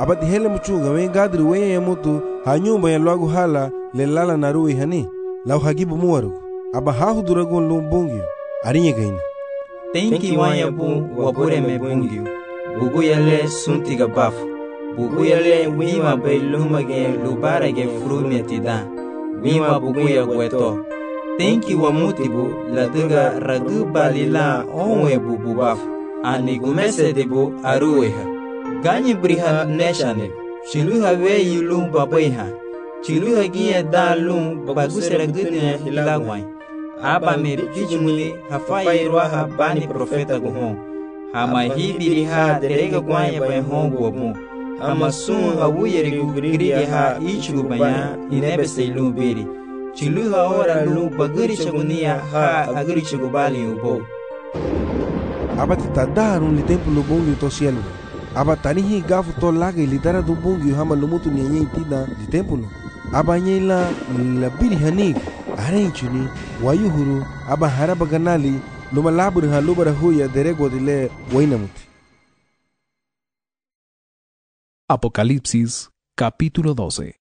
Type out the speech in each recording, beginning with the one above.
abati hele muchunga wen gadri wen ya mutu ha nyumba ya lwagu hala le lala narui hani lau hagibu muwarugu aba hahu duragon lumbungyo arinye gaina tenki wanya bu wabure me bungyo bugu yale suntiga bafu bugu yale wima bay lumage lubarage frume tida wima bugu ya gweto tenki wa mutibu ladiga radu balila onwe bubu bafu ani gumese debu aruweha ganyi briha neshane chiluha we yulum babaiha chiluha giya dalum bagusera gudne hilagwai aba me bijumuli hafai roha bani profeta guhon hama hibiri ha derega gwanya bay hon gobu hama sun awuyeri gugri ha ichu baya inebe seilu biri chiluha ora lu baguri chagunia ha aguri chagubali ubo aba tadaru ni tempo lo bongi to cielo aba tanihi gafu to laga lidara do bongi hama lumutu nyenye tida di tempo lo aba nyela la biri hanig arenchuni wayuhuru aba haraba ganali luma labur ha lubara huya derego dile wainamuti. Apocalipsis capítulo 12.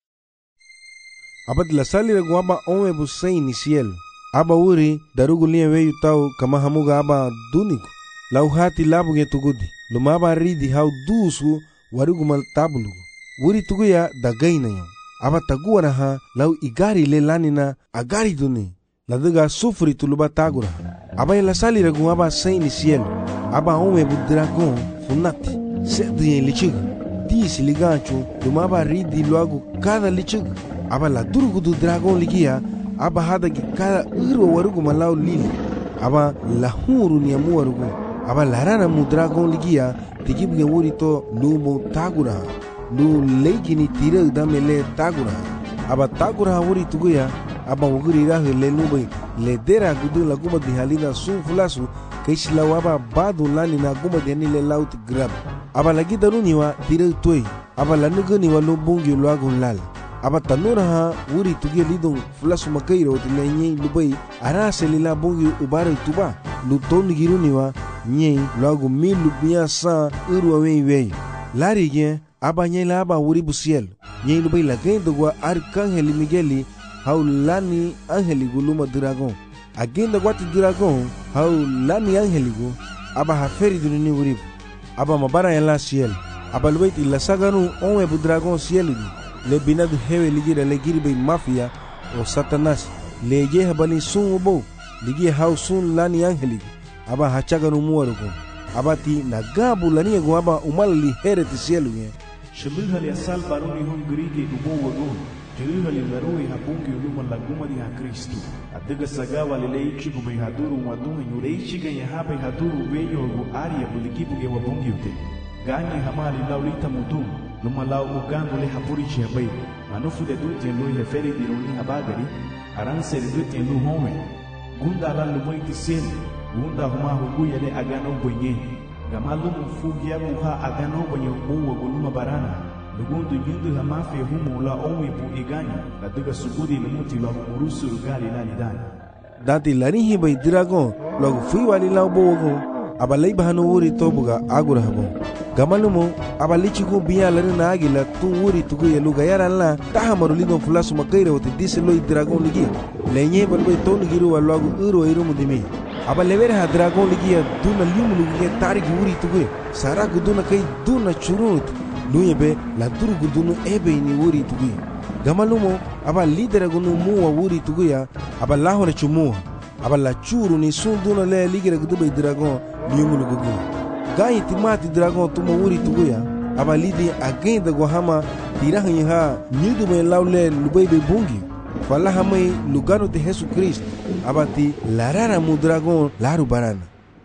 Aba la salira guaba onwe busei ni cielo aba uri darugu liye weyu tau kama hamuga aba duniku lau hati labu ge tugudi luma aba ridi hau dusu warugu mal tabulugu uri tuguya dagaina yo aba taguara ha lau igari le lanina agari duni ladiga sufri tuluba tagura aba la salira gu aba sei ni cielo aba onwe bu dragon funati sedye lichig disi liganchu luma aba ridi luagu kada lichig aba la durugu du dragon ligia aba hada ki kada uro warugu malau lili aba la huru ni amu warugu aba la rana mu dragon ligia tigibu ge wuri to lumo tagura lu leiki ni tira damele tagura aba tagura wuri tuguya aba wuguri rahu le nubai le dera gudu la guma di halina sun fulasu kaishla waba badu lani na guma di le laut grab aba lagi daruni wa tira toy aba la nugani wa lumbungi luagun lal aba tanura ha wuri tugia lidong fulasu makairo de lenye lubai ara selila bungi ubare tuba lu toni giruni wa nye luagu milu biya sa urwa wei lari gen aba nye la aba wuri busiel nye lubai la gendo gwa arkangeli migeli hau lani angeli guluma dragon agenda gwati dragon hau lani angeli gu aba haferi dunini wuri aba mabara ya la ciel aba lubaiti la saganu onwe bu dragon ciel di le binadu hewe ligira le giribe mafia o satanas le je habali sun ubo ligi hau sun lani angeli aba hachaganu muwarugo aba ti nagabu lani ego aba umali hereti ciel ye Shibihali asal baruni hungrige ubo wago Shibihali narui habungi uluma laguma di ha Kristu Adiga sagawa lileichi gume haduru wadunga nyureichi ganya habai haduru weyo gu aria buligibu ge wabungi ute Ganye hamali laulita mudum Luma lau ugangu le hapurichi habai Manufu de dute lui heferi diruni habagari Aranse de dute lu home Gunda la lumoiti seli Gunda huma huguya le agano bwenye Gamalumu fugia muha agano bwenye uwa guluma barana Lugundu yundu hamafe humu la onwe bu iganya La duga sugudi lumuti la umurusu ugali la lidani Dati larihi bai dragon lagu fui wali lau bogo aba lai bahanu wuri tobuga agura habo Gamalumu aba lichigu biya lari na agila tu wuri tugu ya luga yara la taha marulido fulasu makaira wate disi loi dragon ligi Lenye balbai tonu giru wa lagu uro irumu dimi aba levere ha dragon ligi ya duna limu lugu ya tarigi wuri tugu Sara guduna kai duna churut Nuyebe la duru gudunu ebe ini wuri tugu Gamalumu aba lidera gunu muwa wuri tugu ya aba lahore chumuwa aba la churu ni sunduna le ligira gudube dragon limu lugu Gayi timati dragon tuma wuri tugu ya aba lidi agenda gohama tirahanyi ha nyudu me laule lubebe bungi Fala hamai lugano de Jesus Christ abati larara mu dragon laru barana.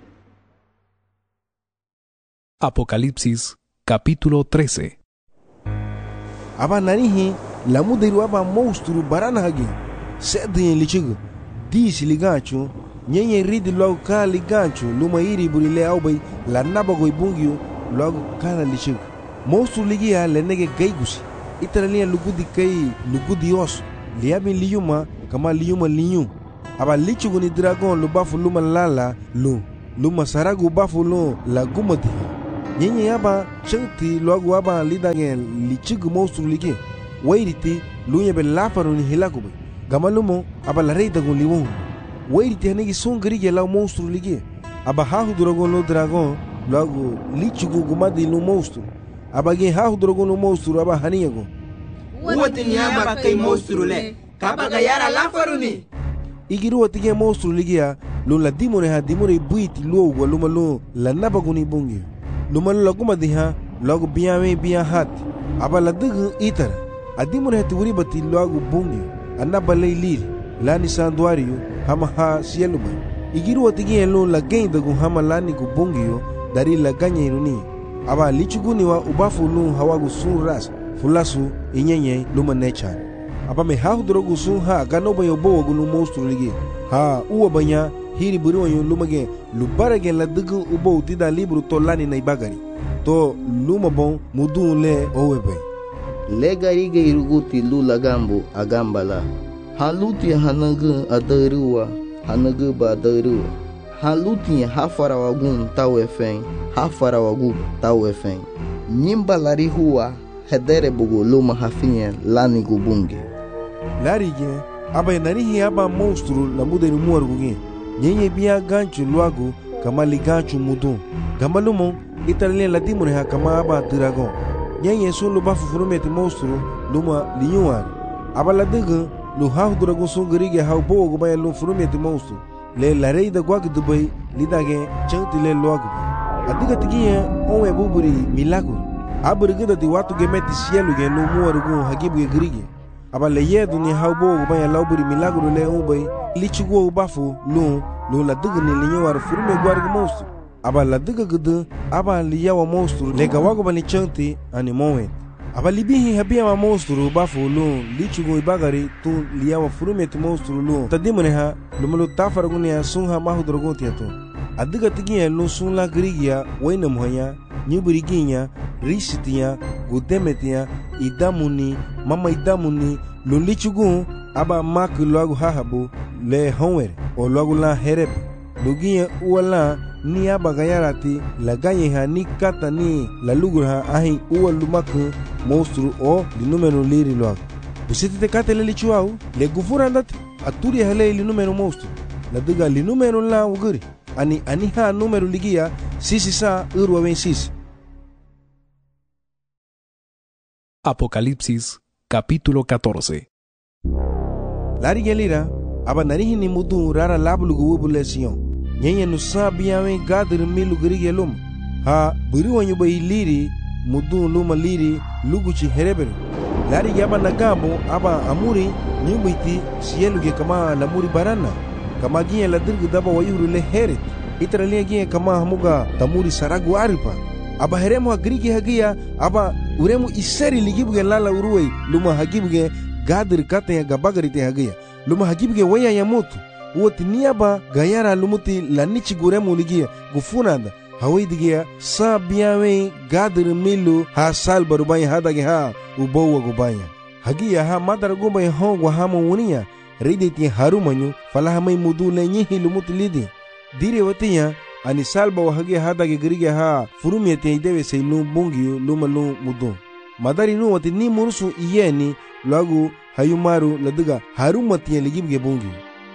Apocalipsis capítulo 13. Aba narihi la mudiru aba monstru barana hagi sedye lichigu disi liganchu nyenye ridi logo ka liganchu luma iri burile aubai la nabago ibungio logo kana lichigu monstru ligia lenege gaigusi itaralia lugudi kai lugudi os liabi liyuma kama liyuma liyu aba lichigu ni dragon lu bafu luma lala lu luma saragu bafu lu la gumati Nyenye aba chengti luagu aba lidagen lichigu monstru ligi. Wairiti lunya be lafaru ni hilakuba. Gamalumo aba la rei dagun liwon. Wairiti hanegi sun grige lau monstru ligi. Aba hahu dragon lo dragon luagu lichigu gumadi lu monstru. Aba gen hahu dragon lu monstru aba haniyago. Uwati ni aba kai monstru le. Kaba gayara lafaru ni. Igiru watige monstru ligia lu la dimone ha dimone buiti luogu luma lu la nabaguni bungi. Luma lu laguma diha luagu biame bia hati. Aba la dugu itara. Adimone hati wuri bati luagu bungi. Anaba lei liri. Lani sanduario hama ha sieluba. Igiru watige lu la gen dagu hama lani gu bungi dari la ganya iruni. Aba lichuguni wa ubafu lu hawagu sun ras. Fulasu inyenye luma nechan. Aba me hahu drogu sun ha ganoba yobo wagu lu monstru ligi. Ha uwa banya hiri buri wanyo luma gen lubara gen la dugu ubo tida libru to lani na ibagari. To luma bon mudu le owebe. Legari ge iruguti lu lagambu agambala. Haluti hanagu adaruwa hanagu ba adaruwa. Haluti hafara wagun tawefen hafara wagu tawefen. Nyimba lari huwa hedere bugu luma hafinye lani gubunge. Lari gen aba narihi aba monstru la muda ni muargu gen. Nyenye bia ganchu luagu kama li ganchu mudu. Gamalumo italien la dimone ha kama aba dragon. Nyenye sun lu bafu furumeti monstru luma liyuan. Aba la dugu lu hahu dragon sun gerige hau bogo gubaya lu furumeti monstru. Le la rei da guagu dubai lidage chanti le luagu. Adiga tigiye onwe buburi milagro. Aba rigida di watu gemeti sielu gen lu muargu hagibu ge gerige. Aba le yedu ni hau bogo gubaya lauburi milagro le ubai. Lichugua ubafu lu la dugu ni linyuar furume guargu monstru. Aba la dugu gudu aba liyawa monstru le gawago bani chanti ani moment. Aba libihi habia ma monstru ubafu lu lichugu ibagari tu liyawa furume ti monstru lu tadimone ha lumulu tafaraguni ya sunha mahu drogonti ya tu. Adiga tigiya lu sun la grigia waina muhanya nyubiriginya risitiya gudemetiya idamuni mama idamuni lu lichugu aba mak luagu hahabu le honwer o luagu la herep lugiya uwala ni aba gayarati la ganye ha ni kata ni la lugur ha ahi uwa lumaku monstru o li numero liri luagu busiti te kate le lichuau le gufura andati aturi hele li numero monstru la diga li numero la uguri ani ha numero ligia sisi sa urwa wen sisi. Apocalipsis capítulo 14. Lari gelira aba narihi ni mudu rara labulugu wubule siyon. Nyenye nusa biyawe gadir milu gerige lum. Ha buri wanyu ba iliri mudu luma liri luguchi herebere. Lari yaba nagambo aba amuri nyumiti sieluge kama lamuri barana. Kama ginye la dirgu daba wayuru le heret. Itaralia ginye kama hamuga tamuri saragu aripa. Aba heremu hagrigi hagia aba uremu iseri ligibuge lala uruwe luma hagibuge gadir kate ya gabagari te hagia. Luma hagibuge waya ya motu. Uwati niaba gayara lumuti la nichi guremu ligia gufunanda. Hawai digia sa biyawe gadir milu ha sal barubaya hadage ha ubowa gubaya. Hagia ha madara gubaya hongwa hama unia. Riditi harumanyu falahamai mudu le nyihi lumuti lidi. Dire watiya ani salba wa hagia hadage gerige ha furumiyete idewe se lu bungiyu luma lu mudu. Madari nu wati ni murusu iyeni lagu hayumaru ladiga harumatiya ligibge bungiyu.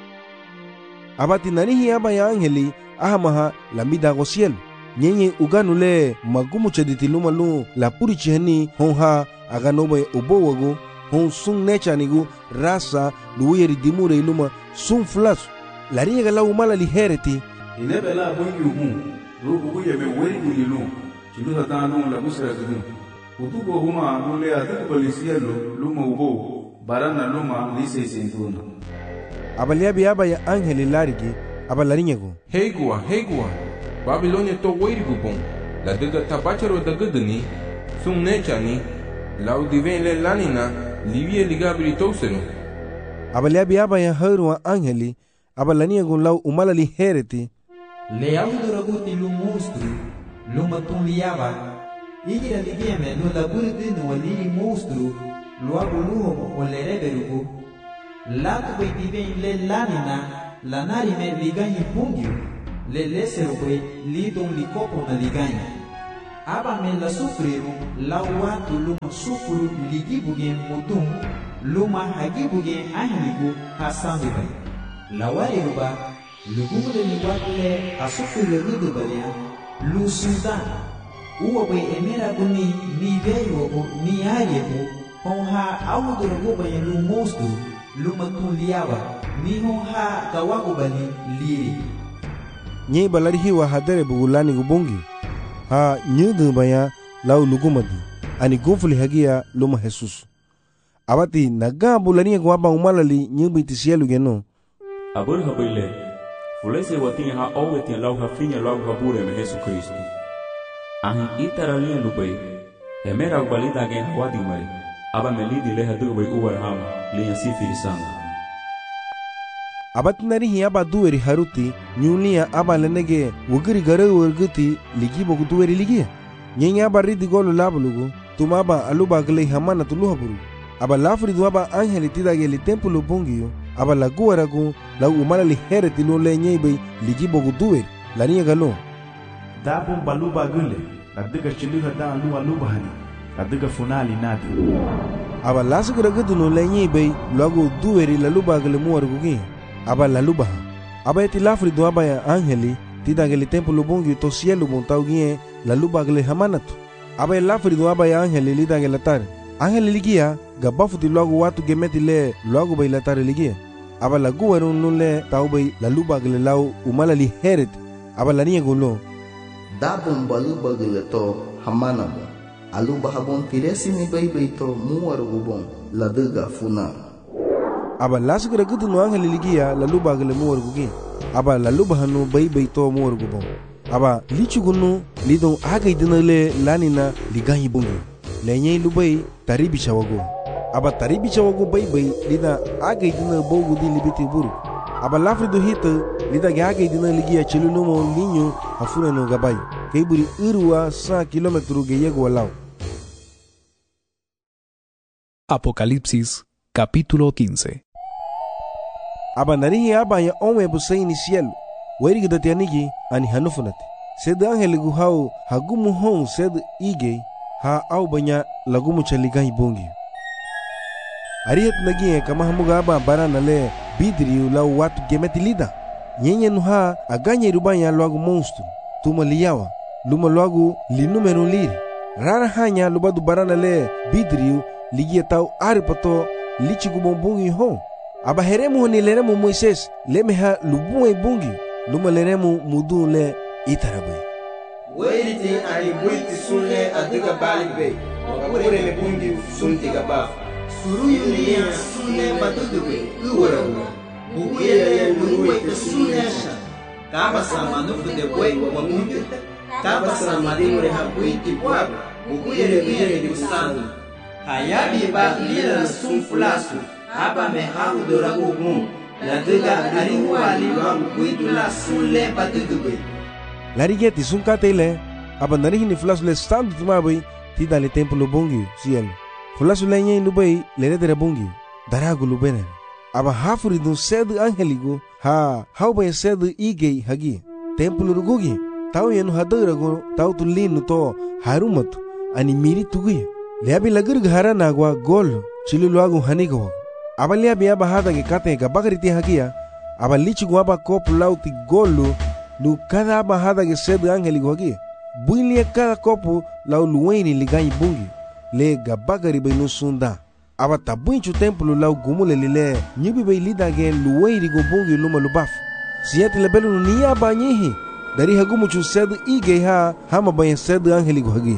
Abati nanihi aba ya angeli ahamaha lambida gosiel. Nyenye uganule magumu chaditi luma lu la puri chihani honha aganobe ubowagu hon sun nechanigu rasa luweri dimure iluma sun flasu. Lariye gala umala li hereti. Inebe la bungi umu rubu kuye me weri gulilu chiluta tanu la musra gudu. Utuko huma nule atiku balisielo luma ubo barana luma lise sentuna. Abaliabi aba ya angeli larigi abalarinyego. Heigua Babilonia to weri gubon. La diga tabachero da gudani sun nechani lau diven le lanina livie ligabri tosenu. Abaliabi aba ya haruwa angeli abalaniego lau umala li hereti. Le auduraguti lu monstru luma tun liaba. Igira ligeme no la burdinu waliri monstru lu abuluho o le reberugu. Latu bai diven le lanina la narime liganyi pungiu. Le lesero bai lidon likopo na liganyi. aba me la sufriru la watu luma sufuru ligi bugen mudum luma hagi bugen ahligu hasangi bay la wairuba lugumule ni wakle asufuru gudu baya lu sudan uwa bay emera buni ni beyo ni ayebu honha awuduru gubay lu mostu luma tuliawa ni honha gawagu bali liri nyei balari hiwa hadere bugulani gubungi ha nyudu baya lau lugumadi ani gumfuli hagia luma Jesus abati naga bulani gwaba umalali nyubi tisielu geno abur habile fulese watin ha owetin lau ha finya lau ha bure me Jesus Kristo ahin itaralia lubai emera balida gen hawadi mai aba melidi le hadu bai uwar ham le sifiri sanga abat nari hi aba duweri haruti nyulia aba lenege wugiri gare wurguti ligi bogu duweri ligi nyenya bari di golu labulugu tumaba aluba gele hamana tuluha buru aba lafri duaba angeli tidage li templo bungiyo aba laguaragu la umala li hereti lo le nyebe ligi bogu duweri la niya galo dabum baluba gule la diga chiluha da alu aluba hani la diga funali nadi aba lasigra gudu no le nyebe lagu duweri la luba gele muargugi aba la lubaha aba eti lafri do aba ya angeli tidageli templo bungi to cielo montau gie la lubagle hamanatu aba lafri do aba ya angeli lidagela tar angeli ligia gabafuti logo watu gemeti le logo bay la tar ligia aba la guweru nule tau bay la lubagle lau umala li heret aba la niya gulo dabum balubagle to hamanabo alubahabon tiresi ni bay to muwaru gubon la duga funa aba lasigra gudu no angeli ligia la lubagle muwaru gugi aba la lubahanu bay to muwaru gubon aba lichugunu lidon agay dinale lanina liganyi bungi lenye lubai taribi chawago aba taribi chawago bay lida agay dina bogu di libiti buru aba lafrido hita lida agay dina ligia chelunumo linyo hafuna no gabay kayburi irwa 100 kilometro geyego walao. Apocalipsis capítulo 15. Aba narihi aba ya onwe busaini cielo weri gidatianigi ani hanufunati sed angel guhau hagumu hon sed ige ha au banya lagumu chaligai bongi ariet nagi kama hamuga aba barana le bidriu la watu gemetilida nyenye nuha aganye rubanya lagu monstru tuma liyawa luma lagu li numero liri rara hanya lubadu barana le bidriu ligia tau aripato lichigu bombungi hon aba heremu ni leremu Moises lemeha lubuwe bungi luma leremu mudu le itarabai weriti ani buiti sunle adiga balibe wapure me bungi suntiga baf suruyunia sunle badudube uwarabu buguyele luwe te sunesha kaba samanufu de boi wa mungu kaba samadimure habuiti bwaba buguyele bire di usanu hayabi ba lila sunfulasu aba me haudora ugun la diga ariwa liwa buitu la sunle badudube larigeti sunkatele aba narihini fulasu le standu tumabai tida le templo bungi cielo fulasu le nyen lubai le redere bungi daragu lubene aba hafuri dun sed angeligo ha haubai sed ige hagi templo rugugi tau yenu hadarago tau tulinu to harumatu ani miri tugi leabi lagurg haranagwa gol chiluluagu hanigo aba leabi aba hadage kate gabagriti hagia aba lichigu aba kopu lauti golu nu cada aba hadage sed angeligo hagi builia cada kopu lau luweni liganyi bungi le gabagari bai no sunda aba tabuinchu templo lau gumule lile nyibi bai lidage luweni go bungi luma lubaf siyati lebelu ni aba nyihi dari hagumuchu sed ige ha hama bai sed angeligo hagi.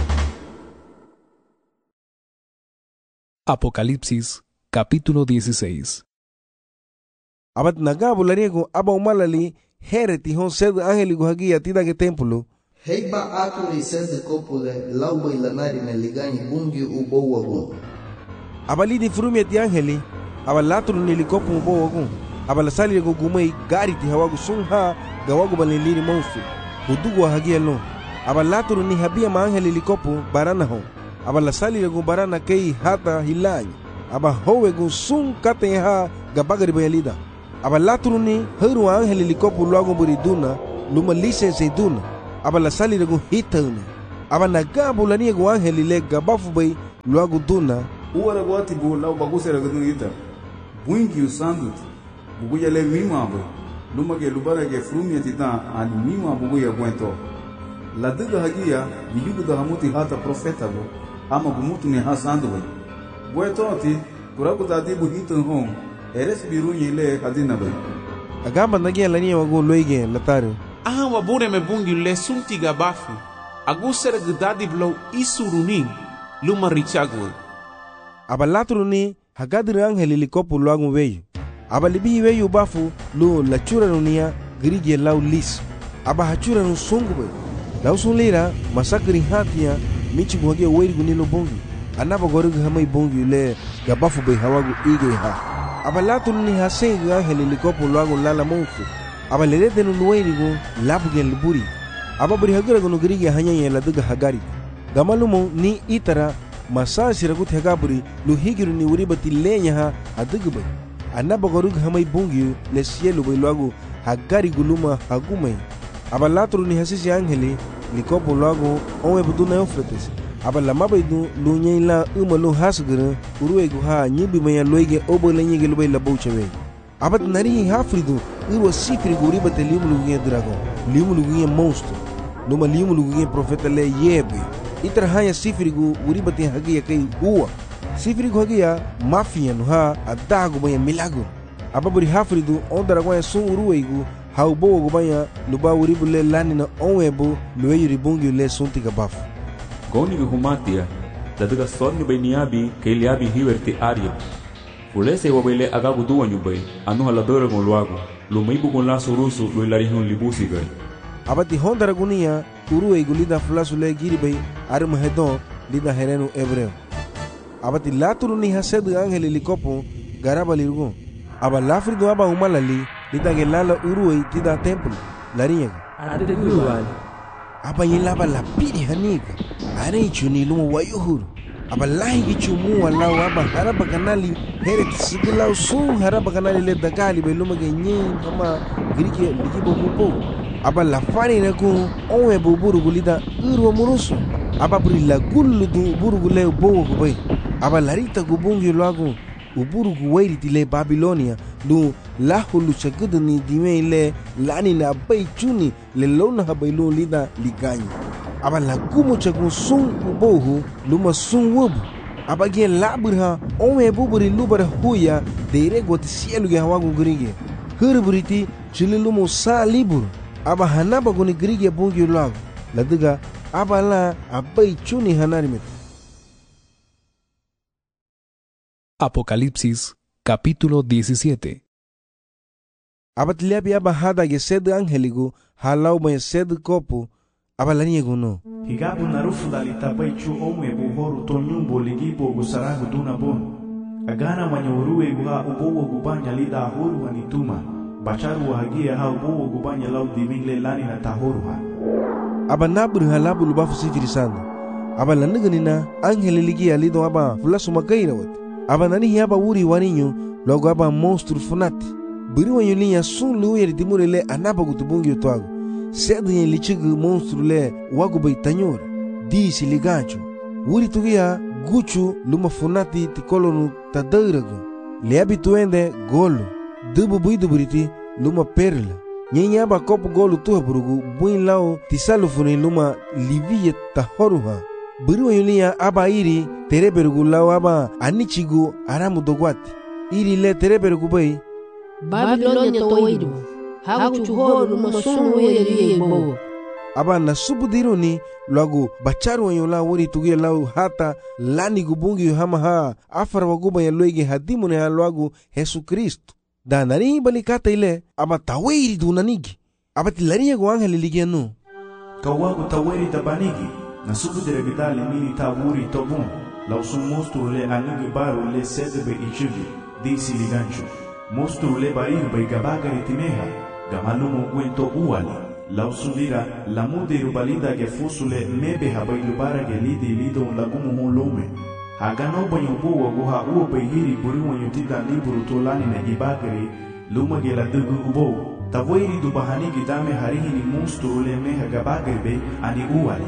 Apocalipsis capítulo 16. Abat nagabu lariego aba umalali hereti hon sed angeligo hagi atida ke templo heiba aturi sed kopule lauba ilanari me liganyi bungi ubo wagun aba lidi frumi ati angeli aba latru ni likopu ubo wagun aba lasali go gumei gari ti hawagu sunha gawagu baliliri monstru hudugu hagi elo aba latru ni habia ma angeli likopu barana hon aba lasali go barana kei hata hilanyi aba howe go sun kate ha gabagari bayalida aba latru ni heru angeli likopu luago buriduna luma lisense duna aba lasali go hitana aba nagambo lania gu angeli le gabafu bay luagu duna uwara gwati bu lau bagusera gudun ita buingi usandut bugu ya le mima bay luma ke lubara ke frumia tita ani mima bugu ya gwento la diga hagia yugu da hamuti hata profeta bu ama gumutu ni hasandu bay gwento ati kuraku dadi bu hitun hong eres birunyi le kadina bay agamba nagia lania wagu loige latare aha wabure me bungi le sunti gabafu agusera gudadi blau isurunin luma richagwan aba latruni hagadri angeli likopu luagu veyu aba libihi veyu bafu lu lachura nunia grige lau lis aba hachura nu sungu bay lau sunlira masakri hatia michi guhage weirgu nilo bongi anaba gorugu hamay bongi le gabafu bay hawagu ige ha aba latruni haseng angeli likopu luagu lala monfu aba lerete nu weirigu labugen liburi aba buri hagura gunu grige hanyanya la duga hagari gamalumo ni itara masa siragut hagaburi lu higiru ni uribati lenya ha adugubay anaba gorug hamay bungi le cielo bay luagu hagari guluma hagumay aba latru ni hasisi angeli likopo luagu onwe buduna yofretes aba lamabay du lu nyela umalu hasguru uruegu ha nyibi maya loige obo lenyege lubay labouchewe aba nari hafridu irwa sifri uribati limulu dragon limulu monstro numa limulu profeta le yebe itra hanya sifrigu uribati hagia kai huwa sifrigu hagia mafia no ha adago baya milago ababuri hafridu ondara kwa sun uruweigu haubo go baya luba uribule lani na onwebo lueyuri bungi le sunti gabafu goni humatia daduga sonni bainiabi keliabi hiwerti aria fulese wabele agagu duwanyu bay anu haladora con luago lumaibu con la surusu lo ilarihin libusi gai abati hondara gunia uruweigu lida flasule giribay arum hedon lida herenu hebreo abati laturu ni hasedu angeli likopo garaba lirgo aba lafrido aba umalali lida gelala uruwei tida templo larinya aba yilaba la piri hanika are chuni lumo wayuhur aba lahi gichumu walau aba haraba kanali heret sigilau sun haraba kanali le dagali be lumo genyin kama girike likibo bubo aba la fani na ku onwe buburu gulida urwa murusu aba buri la gullu du burugu le bowo gubay aba larita gubungi luagu uburu guwairi tile Babilonia lu lahulu chagudu ni dime ile lani na bay chuni le lona habaylu lida liganyi aba la gumu chagu sun ubohu luma sun wubu aba gen laburha onwe buburi lubara huya deire goti sielu ge hawagu grige hurburiti chililumu sa liburu aba hanaba guni grige bungi luagu laduga aba la abai chuni hanarimet. Apocalipsis capítulo 17. Abatliabi aba hada ge sed angeligu halau may sed kopu aba laniegu no higabu narufu dalita bai chu ome buhoru tonyumbo ligibo gusaragu duna bon agana manyauruwe guha ubowo gubanya lida huru wanituma bacharu hagia ha ubowo gubanya lau dimingle lani na tahoru ha aba nabru halabu lubafu sifiri sana aba lanigana angeli ligi alido aba fulasu magaira wat aba nani hiaba wuri waninyo logo aba monstru funati biri wanyo linya sun luye dimure le anaba gutubungi utwago sedu yen lichigu monstru le wagu bai tanyora disi ligancho wuri tugia guchu luma funati tikolonu tadairagu le abituende golo dubu buidu buriti luma perla nyenya ba kopu golu tuha burugu buin lao tisalu funi luma liviye tahoruha biri wanyulia aba iri tereberugu lao aba anichigu aramu dogwati iri le tereberugu bai Babilonia toidu hakuchuhoru masunu yeye bo aba nasubu diruni lagu bacharu wanyula wuri tugia lao hata lani gubungi hama ha afara waguba ya loige hadimune ha lagu Yesu Kristo da nani balikata ile aba tawiri dunanigi aba tilariya go angeli ligiano kawagu tawiri tabanigi nasubu diregidali mini tawuri tobun lausu monstru le anigi baru le sedebe ichigi disi ligancho monstru le bariu bai gabagari timeha gamalumu guento uali lausu lira lamudiru balida ge fusule mebe habai lubara ge lidi lido lagumu hulume hagano banyu buwa guha uo behiri buri wanyu tida liburu tolani na ibagari luma ge la dugu ubo tavoiri du bahani gidame harihini monstru le meha gabagari be ani uali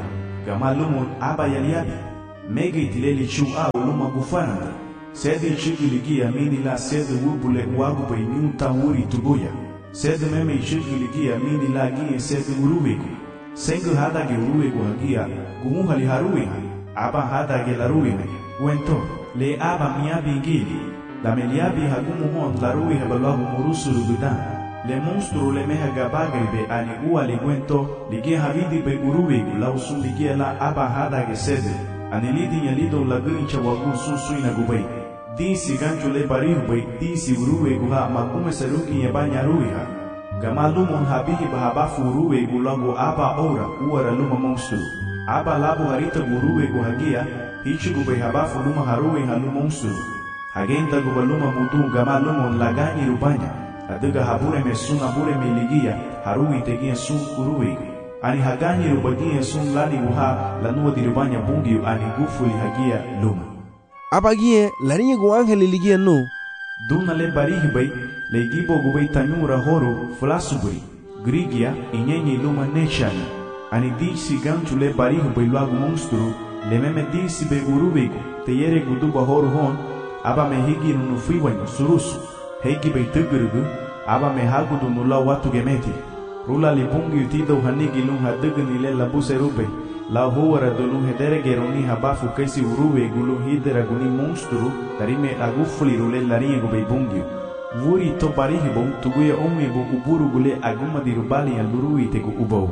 gama lumon aba yaliabi mege itileli chu au luma gufananda sede chigiligia mini la sede wubule wagu bay nyunta wuri tubuya sede meme chigiligia mini la gie sede uruwegu sengu hadage uruwegu hagia gumuhali haruwe aba hadage laruwe wento le aba miabi ngili la meliabi hagumu hon laruwe habalahu murusuru bidan le monstru le meha gabagribe ani ua le gwento ligie havidi be uruwegu la usun ligie la aba hadage sede ani lidi yalido la grincha wagu susuina gubay disi gancho le barihu bay disi uruwegu ha makume saluki yabanya ruiha gama lumon habihi bahabafu uruwegu lango aba ora uara luma monstru aba labu harita uruwegu hagia hichi gubay habafu luma haruwe halu monstru hagenta gubaluma mutu gama lumon lagani rubanya adiga habure me sun abure me ligia haruwi tegia sun uruwegu ani hagani rubagia sun lani uha lanua dirubanya bungiu ani gufuli hagia luma abagie larinya gu angel ligia no duna le barihi bay le gibo gubay tanura horo flasubri grigia inyenye luma nechani ani disi ganchu le barihi bay lagu monstru le meme disi be uruwegu te yere guduba horo hon aba me higi nunufiwanyo surusu hegi bay tugurugu aba me hagudu nula watu gemeti rula li bungi utida uhanigi lung hadugni le labuse rube la huara dulu hedere geroni habafu kaisi uruwe gulu hidera guni monstru tarime agufuli rule larinye gube bungi vuri to barihi bom tuguya omi bu uburu gule aguma dirubali ya lurui tegu ubou.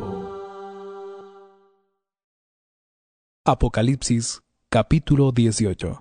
Apocalipsis capítulo 18.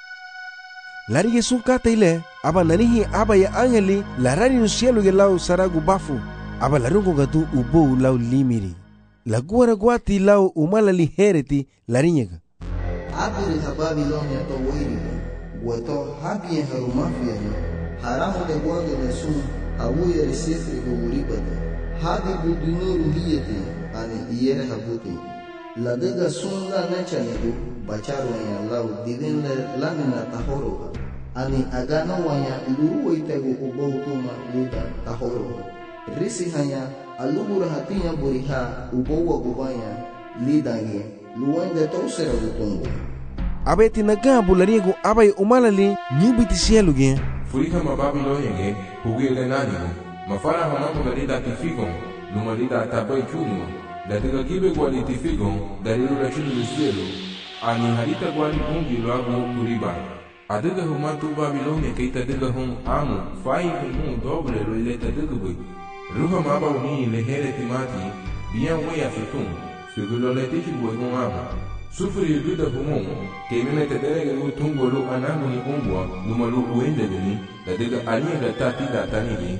Lari Jesús kata ile aba nanihi aba ya angeli larari no cielo ge lau saragu bafu aba larungo gatu ubou lau limiri la guara guati lau umala lihereti larinyega abiri ha Babilonia to wiri weto habie harumafia haramu de guanga de sun awuya resefri go uribata hadi budunuru liyete ani iyere habuti la dega sun la nechanigu bacharo ya lau divin lamina tahoro ani agana wanya luru itego uboutuma lida tahoro risi hanya alubura hatinya buriha ubowa gubanya lidange luwende tosera gutungu abeti nagabu lariego abai umalali nyubiti cielo ge furiha ma Babilonia ge hugile nanigo mafara hanamu galida tifigon lumalida tabai chuno la dega gibe gwali tifigon dalilu la chini cielo ani harita gwali bungi lagu kuriba adega humatu Babilonia keita dega hum amu fai hum doble lo ileta dega bui ruha maba uni lehere timati bien wea futun segulo le tichi bui hum ama sufri duda humum ke meme te dega lu tungolo anangu ni umbwa numalu uende deni la dega alia da tati da tanigi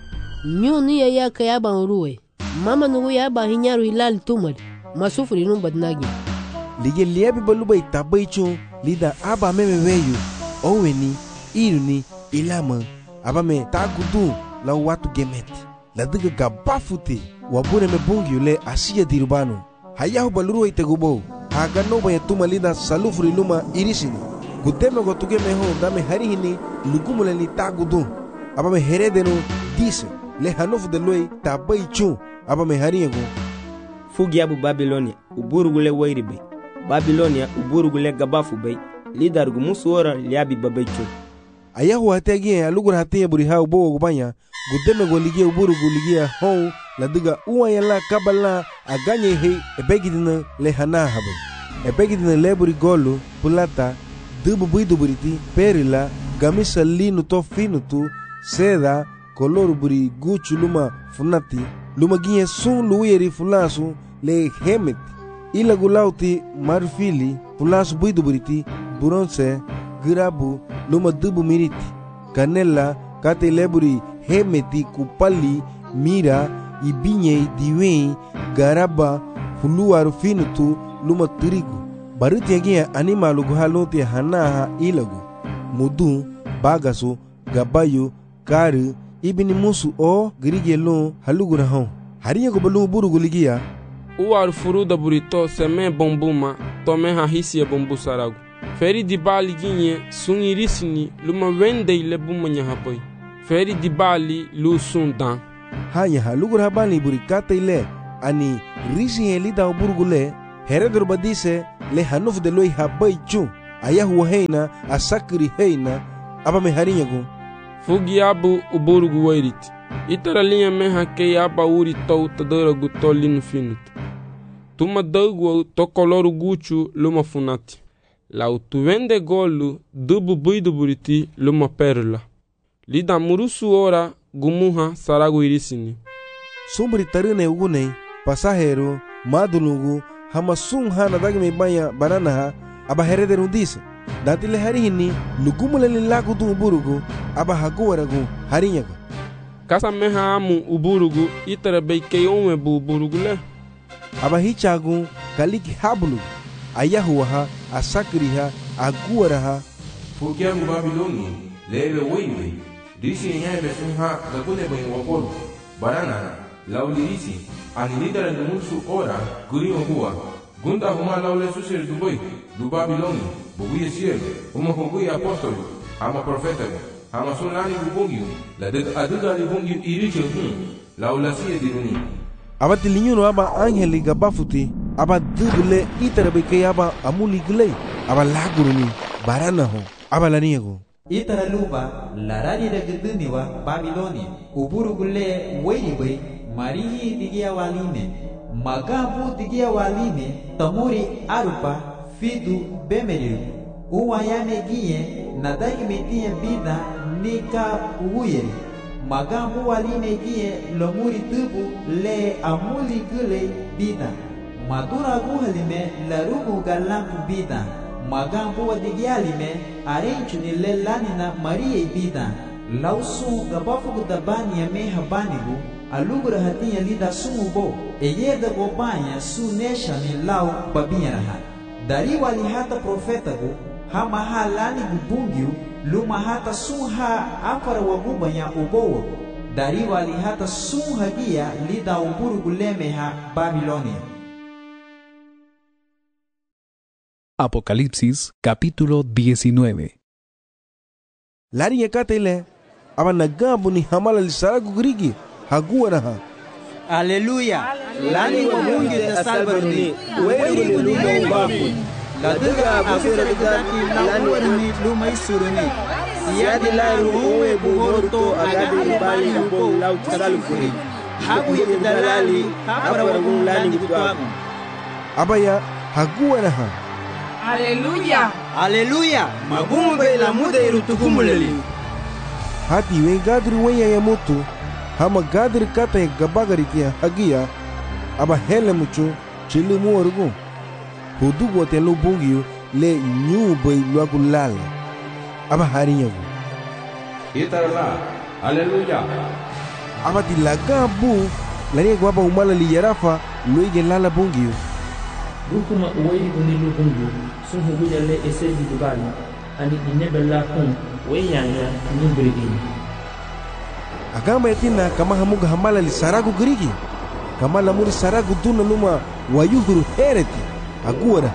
nyuni ya kaya ban ruwe mama nugu ya ba hinyaru hilal tumad masufri num badnagi lige liebi baluba itabaicho lida aba meme weyu oweni iruni ilama aba me tagudu la watu gemeti la diga gabafuti wabure me bungi ule asiya dirubano hayahu baluru itegubo haga no baya tuma lida salufri luma irisini gudeme gotuge meho dame harihini lugumule ni tagudu aba me heredeno dise le hanofu de loi tabaicho aba me hariego fugi abu Babilonia uburugule wairibe Babilonia uburugule gabafu bay lidar gumusuora liabi babaicho ayahu hategie alugur hatie buriha ubo gubanya gudeme goligie uburugu ligia hon la diga uaya la kabala aganye he ebegidina le hana habe ebegidina leburi golu pulata dubu buidu buriti perila gamisa linu to finutu seda kolor buri guchu luma funati luma gie sun luiri fulasu le hemeti ila gulauti marfili fulasu buidu buriti bronze girabu luma dubu miriti canela kate leburi hemeti kupali mira ibinye diwe garaba fuluaru finutu luma turigu baruti agia animalu guhaloti hanaha ilagu mudu bagasu gabayu karu ibini musu o grigelo halugura hon hariya go balu burugu ligia uar furuda burito seme bombuma tome ha hisia bombu saragu feri di bali ginye sungirisini luma wende ile bumanya hapoy feri di bali lu sundan hanya halugura bali burikata ile ani risi helida burugule Heredero badise le hanuf de loi habai chu ayahu heina asakri heina aba me harinyagu fugi abu uburugu wairit itara linha meha ke aba uri tou tadara gutolin finut tuma dagu to coloru guchu luma funati lau tu vende golu dubu buidu buriti luma perla lida murusu ora gumuha saragu irisini sumbri tarine ugunei pasajero madulugu hama sum hana dagme banya banana aba heredero dise dati le harihini lugumule lilagu tu uburugu aba haguwaragu harinyaga kasa meha amu uburugu itara beike onwe bu uburugu le aba hichagu kaliki habulu ayahuha asakriha aguwaraha fukiamu Babiloni lebe wewe disi nyabe funha gakune bwen wapolu barana laulirisi anilidara numusu ora guriyo huwa gunda huma laule susir dubai du Babiloni buguye cielo huma huguye apostolo ama profeta ama sunani bubungiu la aduga ni bungiu iricho laula siye diruni abati linyuno aba angeli gabafuti aba dubule itarabeke aba amuli glei aba laguruni barana ho aba laniego itara luba larari regduni wa Babiloni uburugule weibai marihi digia waline magabu digia waline tamuri arupa fidu bemeriu uwayame giye nadagi metie bida nika uyeri magabu waline giye lomuri tubu le amuli gule bida madura guhalime larugu galangu bida magambo wadigialime arenchu ni lelani na maria bida lausu gabafu dabani ya meha banigu alugura hatinya lida sumubo eyeda gobanya su nesha ni lau babinya raha dari wali hata profetagu hama halani gubungiu luma hata suha afara wagubanya ubowo dari wali hata suha gia lida uburu gulemeha Babilonia. Apocalipsis capítulo 19. Lari yakatele aba nagabu ni hamala lisaragu grigi haguwaraha Aleluya lani wabungi da salbaruni weiri guni mbafu laduga afira dati lani wani lumai suruni siyadi laru uwe bugorto agadi bali yubo lau salfuri habu yedalali hapara wagun lani gutwamu abaya haguwaraha Aleluya Aleluya magumbe la mude irutukumuleli hati we gadri wenya ya mutu hama gadri kata ya gabagari tia hagia aba hele mucho chili muorugu hudu wote lu bungiu le nyube luagu lala aba harinyagu itarala Aleluya aba tilaga bu lani gwaba umala li yarafa luige lala bungiu Rukuma uwei unilu bungu sun huguja le esedi dubali ani inebella kun weyanya nimbrigini agama yatina kama hamuga hamala li saragu grigi kama lamuri saragu duna luma wayuhuru hereti aguara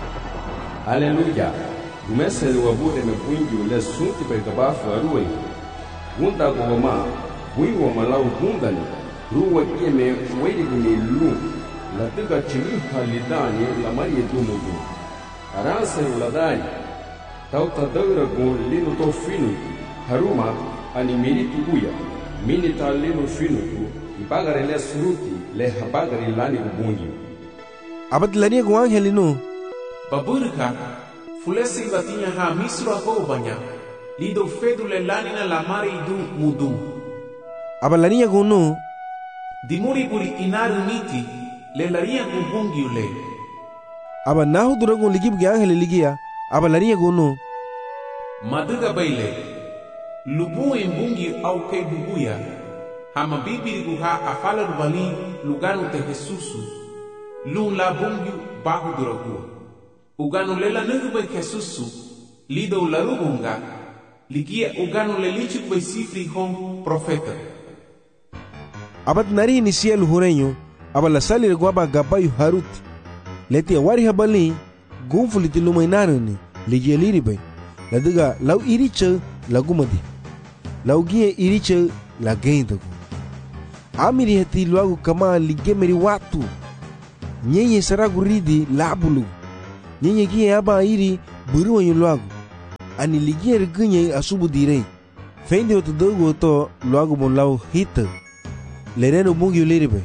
Aleluya gumeseli wabude mepwingi ule sunti pegabafu aruwe gunda goma wiwa malau gundani ruwa kieme weidi gunilu la tiga chimi halidani la marie dumugu aranse uladani tauta daura gun linu to finu haruma ani miritu buya minita linu finu ibagare le suruti le habagare lani ubungi abad lani gu angelinu baburka fulesi batinya ha misro ko banya lido fedule lani na la mari du mudu abalani gu no dimuri buri inaru niti le laria kubungi ule aba nahu duragun ligib ge angel ligia aba laria gono maduga baile lubu embungi au ke bubuya hama bibiri guha afala rubali luganu te Jesusu lun la bungi bahu duragu uganu lela nugu be Jesusu lido la rubunga ligia uganu le lichu be sifri hon profeta abat nari inisial hurenyo aba la salir gwaba gabayu haruti leti wari habali gunfuliti lumainaruni ligeliri bay la diga law iriche la gumadi law gie iriche la geindagu amiri heti luagu kama ligemeri watu nyenye saragu ridi labulu nyenye gie aba iri buru wanyu luagu ani ligie rigunye asubu direi fendi otu dogu oto luagu bon lau hita lereno bungi liribe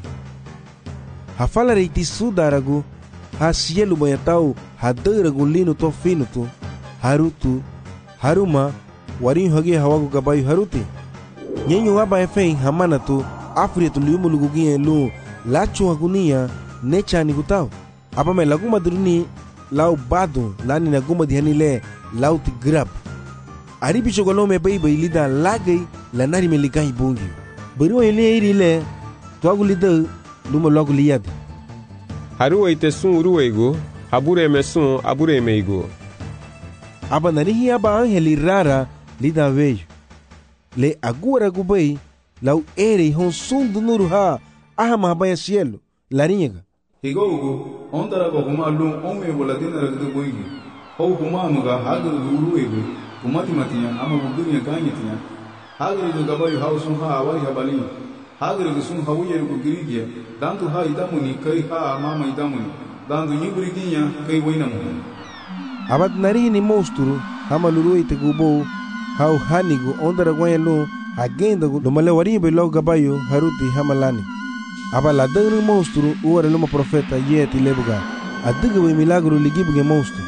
hafala reiti sudaragu ha sielu bayatau ha daragu lino to finutu harutu haruma warin hage hawagu gabayu haruti nyenyo aba efei hamanatu afrietu liumulugu gie lu lachu agunia nechani gutau apa me lagu madruni lau badu lani na guma dihani le lau ti grab ari bicho golo me bai lida lagai lanari me ligai bungi buru ele iri le tuagu lida luma lagu liad haruwe te sun ruwego habure me sun abure me igo aba narihi aba angeli rara lida veio le agora gubai lau ere hon sun do nuru ha ahama baya cielo larinha higogo ondara ko kuma lum ome boladina ragdu boigi ho kuma muga hagar guru ego kumati matiya ama budunya ganyetiya hagar do gabayu hausun ha awai habali hagar do sun hawuye ko girigia dandu ha idamuni kai ha mama idamuni dandu nyiburiginya kai wainamu abad nari ni monstro hamaluru ite gubo hau hanigo ondara gwayelo agenda do male waribe lo gabayu haruti hamalani aba la dangru monstro uara luma profeta yeti lebuga adiga we milagro ligibuge monstro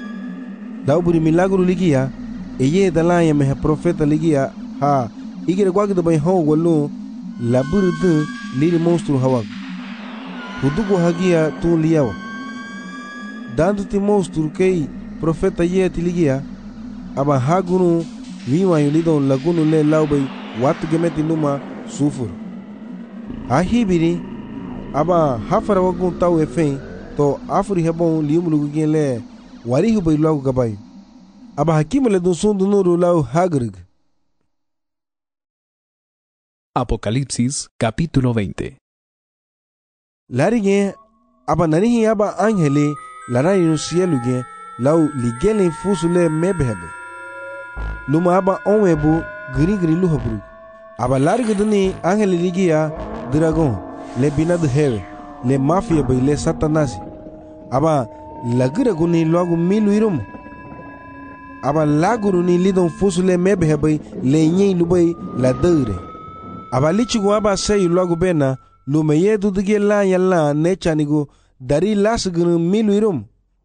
da uburi milagro ligia eye dalaya me profeta ligia ha igere gwagdo bay ho wolu la burdu liri monstro hawa hudugo hagia tu liawa dando ti monstro kei profeta yeti ligia aba hagunu wiwa yulido lagunu le laubay watu gemeti luma sufur ahibiri aba hafara wagun tau efen to afuri hebon liumulugu genle warihu bay lagu gabay aba hakimele dun sundu nuru lau hagrig. Apocalipsis capítulo 20. Larige aba nanihi aba angele larai no cielo gen lau ligelen fusule mebebe luma aba onwebu gri luhabru aba larige duni angele ligia dragon le binadu hewe le mafia bay le satanasi aba lagira guni logo milu irum aba laguru ni lidon fusule mebe bay le nyi lubay la deure aba lichigu aba sayu logo bena lumeye dudige la yalla nechanigo dari lasgunu milu irum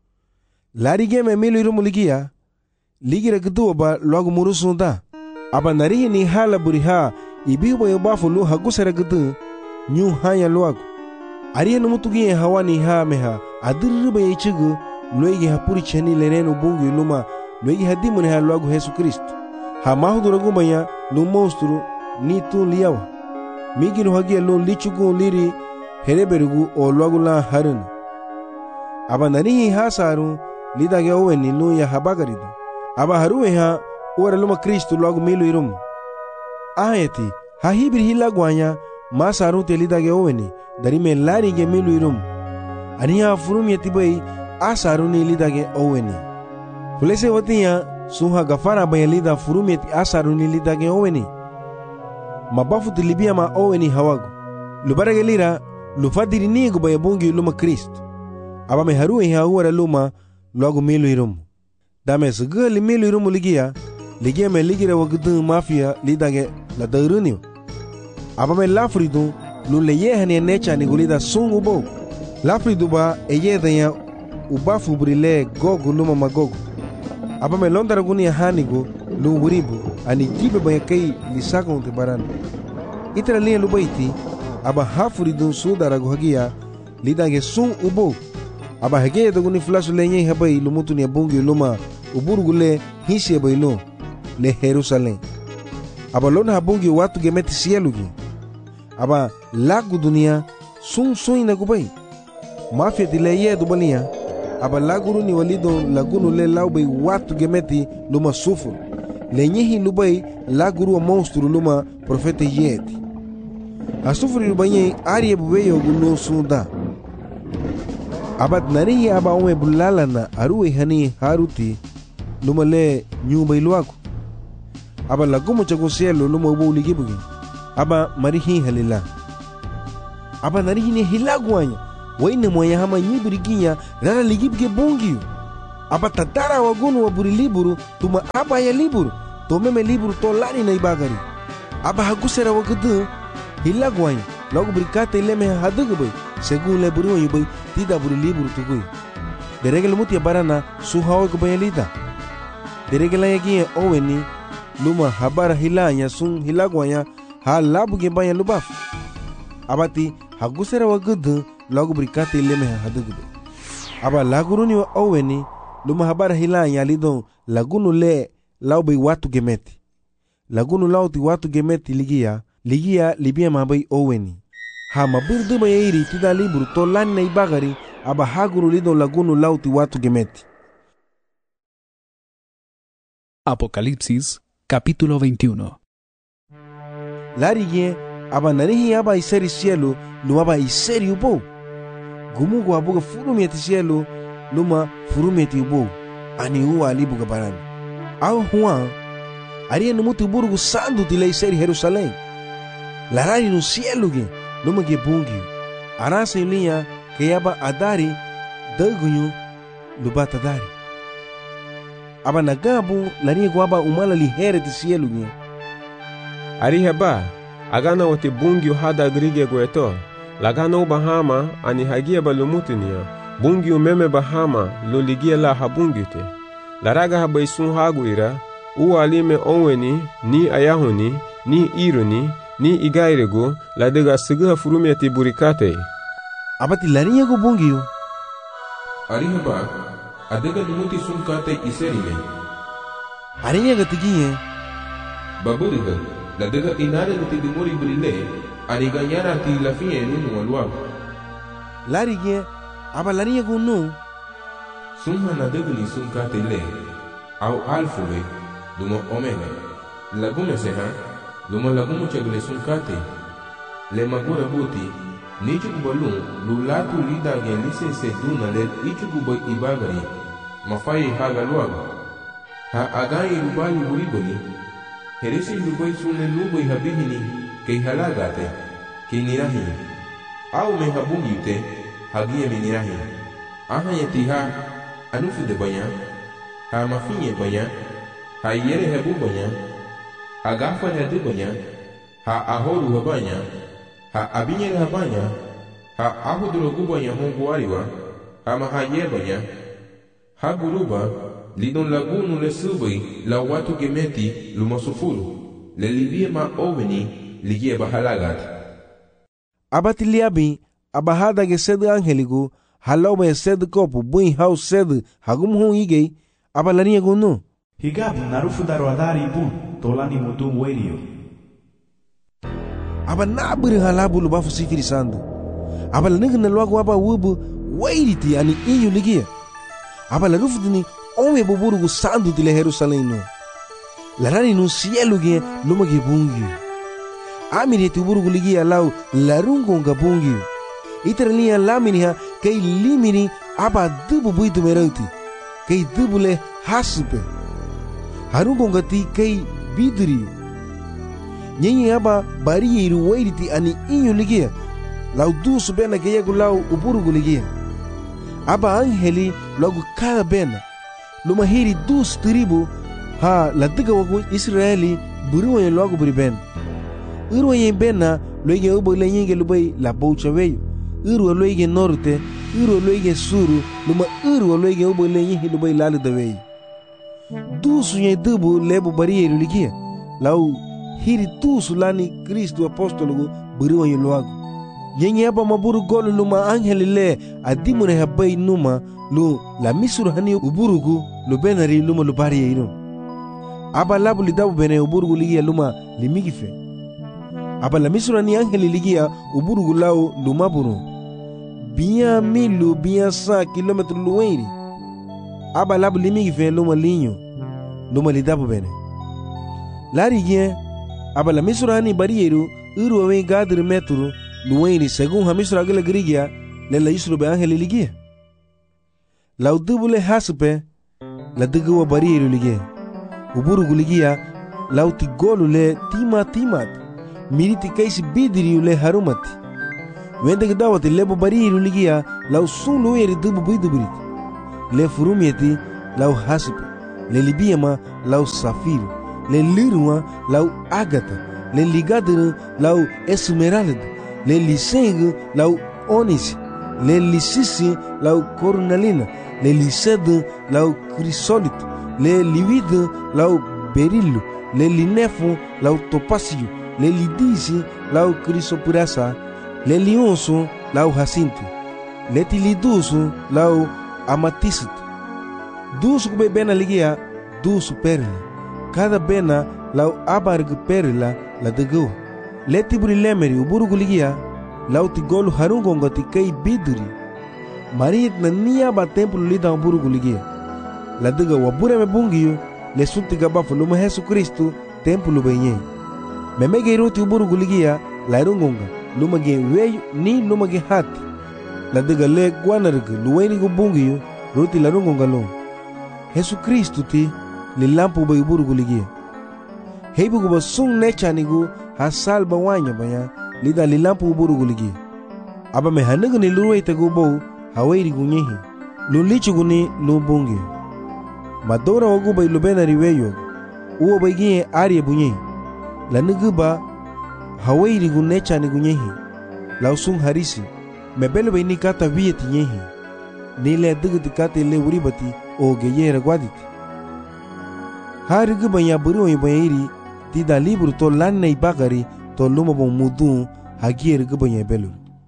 larige me milu irum ligia ligira gdu aba logo murusunda aba narihi ni hala buriha ibibo yobafu lu hagusere gdu nyu hanya luagu ariya numutugi hawani ha meha adirba yichigu loigi hapuri cheni lereno bungu luma loigi hadimune ha luagu Yesu Kristo ha mahuduragu banya lu monstru ni tu liawa miginu hagia lu lichugu liri hereberugu o luagu la harun aba nanihi ha saru lidage oweni lu ya habagaridu aba haruwe ha ora luma Kristo luagu milu irum aheti ha hibir hilagwanya masaru telidage oweni dari me larige milu irum aniya furum yetibai asaru ni lidage oweni fulese watiya suha gafara bayalida furum yeti asaru ni lidage oweni mabafu tilibia ma oweni hawagu lubarage lira lufadiri nigu bayabungi luma Kristo aba me haruwe hawara luma logu milu irum dame sugali milu irum ligia me ligira wagdu mafia lidage la dairuniyo aba me lafridu lu leye hane necha ni gulida sun ubo lafridu ba eye danya ubafu brile gogu luma magogu aba me londara guni hanigo lu wuribu ani jibe ba kai lisako te baran itra liya lu baiti aba hafridu sudara gogia lidage sun ubo aba hege doguni flasu lenye habai lumutu ni bungi luma uburgule hisi bailo le Jerusalem aba lona habungi watu gemeti sielugi aba lagu dunia sun ina kubai mafia dileye dubalia aba laguru ni walido lagunu le laubei watu gemeti luma sufur lenyehi lubai laguru wa monstru luma profeta yeti asufuri lubanye ariye buweyo gulu sunda abad narihi aba ume bulalana aruwe hani haruti luma le nyumba iluaku aba lagumu chago cielo luma ubu ligibugi aba marihi halila aba narihi ni hilaguanya waine moya hama nyibiriginya rara ligibge bungiu. Aba tadara wagunu waburi liburu tuma aba ya liburu tomeme liburu to lani na ibagari. Aba hagusera wagadu hilagwanya logo berikata ileme hadugu según le buru yubai tidak buru liburu tugui. Deregel mutia barana suhawa kubayalita. Deregela yagi oweni luma habara hilanya sun hilagwanya halabu gebanya lubaf. Abati hagusera wagadu logo berikata ileme hadugu. Aba laguruni wa oweni luma habara hilanya lidon lagunu le laubai watu gemeti. Lagunu lauti watu gemeti ligia libia mabai oweni. Ha mabir duma yairi tida liburu to lani na ibagari aba haguru lidon lagunu lauti watu gemeti. Apocalipsis capítulo 21. Larige aba narihi aba iseri cielo luma iseri ubo. Gumugu abuga furumeti cielo luma furumeti ubo. Ani uwa alibuga barani. Au huan aria numuti uburugu sandu tila iseri Jerusalém. Larari no cielo ge luma ge bungi. Arasa ilia ke yaba adari dagunyu lubata dari. Aba nagabu laria guaba umala lihere ti cielo ge. Ari heba agana wote bungi hada grige gueto. Lagana ubahama ani hagia balumutinia. Bungi umeme bahama lo ligia la habungite. Laraga habaisun haguira. Uwa alime onweni ni ayahuni ni ironi ni igairego la dega siga furumeti burikate. Abati lariya go bungiyo. Arihaba adega dumuti sunkate iserime. Ariya gatigiye. Baburiga la dega inare nuti dimuri brile aniganyara ti lafie nunu walwa. Lariye aba lariya go no. Sumha na dega ni sunkate le au alfuwe Luma omega lagume seha luma lagumu chegle sunkate le magura buti nichu kubalun lulatu lida gen lise se duna le ichu kubai ibagari mafai haga luaga ha agai rubali buriboni heresi lubai sunne lubai habihini kei halagate kei nirahi au me habungi ute hagie minirahi aha yetiha anufu de banya ha mafinye banya ha yere hebu banya ha gafa hedu banya ha ahoru habanya ha abinyere habanya ha ahudurogu banya hongu ariwa ha mahaye banya ha guruba lidon lagunu le subai la watu gemeti lumasufuru le libie ma oveni ligie bahalagat. Abati liabi abahada ge sed angeligu halobe sed kopu buin house sed hagumhu igei abalania gunu. Higab narufu darwadari bun tolani mutum werio. Aba nabiri halabu lubafu sifiri sandu. Aba lanigna lwagu aba wubu wairiti ani inyu ligia. Aba larufu dini onwe buburugu sandu tile Jerusalém no. Larani no cielo ge luma ge bungi. Amiri tu burugu ligia lau larungo nga bungi. Iterania laminiha kei limini aba dubu buitu merauti. Kei dubu le hasupe. Harungo ngati kei bidri. Nyenye aba bari iru wairiti ani inyu ligia. Lau dusu bena geyegu lau uburugu ligia. Aba angeli logu kada bena. Lumahiri dus tribu ha ladiga wagu Israeli buruwa yen logu buri ben. Urwa yen bena loige ubo le nyenge lubai la boucha weyo. Urwa loige norte, urwa loige suru, luma urwa loige ubo le nyengi lubai lali da weyo. Dusu yen dubu lebu bariyeru ligia. Lau hiri dusu lani Kristu apostologu buruwa yen logu. Nyenye aba maburu golu luma angeli le adimune habai numa lu la misuru hani uburugu lu benari luma lu bariyeru. Aba labu lidabu bene uburugu ligia luma limigife. Aba la misura ni angeli ligia uburugu lau lumaburu. Bien 100 kilometru luweiri. Aba labu limigife luma linyo. Luma lidabu bene. Lari gien. Aba la misura ni barieru uru awen gadri metru luweiri según ha misura gila grigia le la isuru be angeli ligia. Lau dubu le hasupe la dugu barieru ligia. Uburugu ligia lau tigolu le timat. Miriti kaisi bidiri ule harumati. wende gdawati lebo bariru ligia lau sun lu eri dubu bidubrit le furumieti lau hasipe le libiama lau safiru le liruma lau agata le ligadere lau esmeralda le liseng lau onis le lisisi lau cornalina le lisede lau crisolito le livide lau berillo le linefo lau topasio le lidisi lau crisopurasa le lionso lau jacinto le tiliduso lau amatista dusu kube bena ligia dusu perla cada bena lau abarg perla la dego le tiburi lemeri uburugu ligia lau tigolu harungonga tikei biduri marit na niya ba templo lida uburugu ligia la dega wabure me bungiyo le suntiga bafu luma Jesu Kristo templo benye memege iruti uburugu ligia la irungonga luma ge weyu ni luma ge hati la dega le guanarg luweni gu bungiyo ruti la rungonga lo Jesu Kristo ti li lampu ba uburugu ligia heibu gu basung nechanigu hasal ba wanya banya lida li lampu uburugu ligia aba me hanagu ni luruwaita gu bou hawairi gu nyehi lulichu gu ni lubungi madora wagu ba ilubena riweyo uwa ba igie arie bunyehi la nugu ba hawairi gu nechani gu nyehi la usung harisi mebele ba ini kata vieti nyehi nile digiti kata ile uribati o geyera gwaditi hari gu banya buru wa iri tida libro to lanna ibagari to luma bon mudu hagier gu banya belur.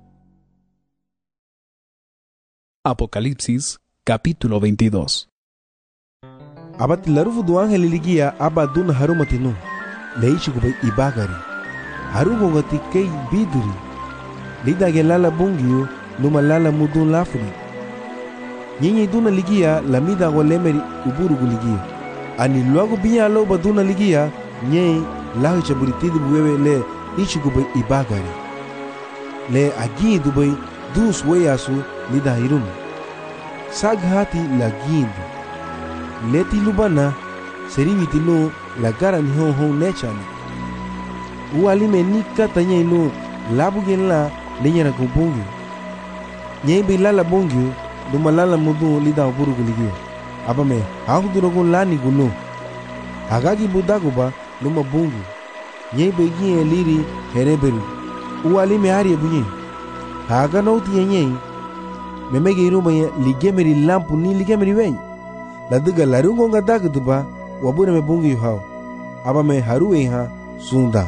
Apocalipsis capítulo 22. Abati larufu du ángel ligia aba duna harumatinu leichi gu bay ibagari harungo ngati kei biduri lida gelala bungiu luma lala mudun lafri nyinyi duna ligia lamida golemeri uburu gu ligia ani luago biya lo baduna ligia nyei lahu chaburitidi buwewe le ichi gu bay ibagari le agi du bay dus weyasu lida hirum saghati la gindu leti lubana seriviti no la gara ni hon nechani ualime ni kata nyei no labugen la lenyera gu bungi nyei bi lala bungi duma lala mudu lida burugu ligia abame hakudurogun lani guno agagi budaguba duma bungi nyei bi gie liri hereberu ualime arie bunye haga nauti nyei memege iruma ligemeri lampu ni ligemeri wen la diga larungo nga dagduba wabure me bungi yuhao abame haruwe ha sunda